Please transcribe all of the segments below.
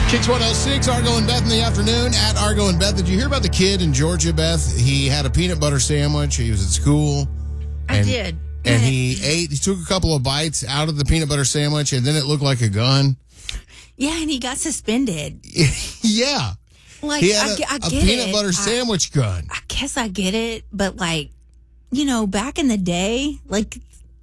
Kicks 106, Argo and Beth in the afternoon. At Argo and Beth, did you hear about the kid in Georgia, Beth? He had a peanut butter sandwich. He was at school. I did. And he took a couple of bites out of the peanut butter sandwich, and then it looked like a gun. Yeah, and he got suspended. Yeah. Like, He had I a get peanut it. butter sandwich gun. I guess I get it, but like, back in the day, like,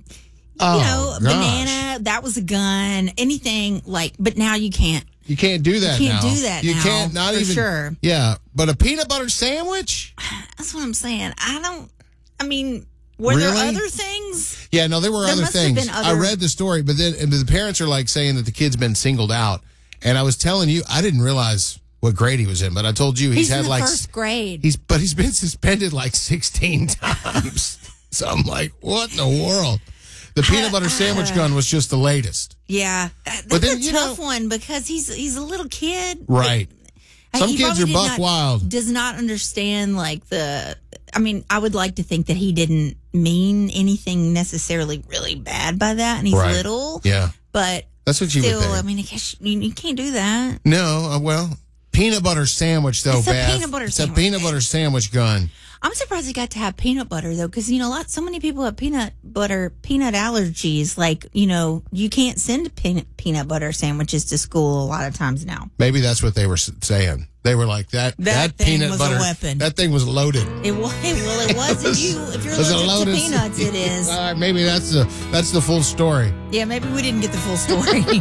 banana, that was a gun, anything like, but now you can't. You can't do that now. You can't do that You now, can't, not for even. sure. Yeah, but a peanut butter sandwich? That's what I'm saying. Were there Really? other things? Yeah, no, there were other must have things. been other- I read the story, but then the parents are like saying that the kid's been singled out. And I was telling you, I didn't realize what grade he was in, but I told you He's had in the like first grade. he's been suspended like 16 times. So I'm like, what in the world? The peanut butter sandwich gun was just the latest. Yeah, But that's then, a tough one because he's a little kid, Right. Some He kids are probably buck wild. Does not understand like I would like to think that he didn't mean anything necessarily really bad by that, and he's Right. little. Yeah. But That's what you still, would think. I guess you can't do that. No, well, peanut butter sandwich though, It's a Beth. peanut butter it's sandwich. a peanut butter sandwich gun. I'm surprised he got to have peanut butter though, because so many people have peanut allergies. Like you can't send peanut butter sandwiches to school a lot of times now. Maybe that's what they were saying. They were like that That thing peanut was butter a weapon. That thing was loaded. It was. Well, it was. If you're Was it allergic loaded? to peanuts, it is. Maybe that's the full story. Yeah, maybe we didn't get the full story.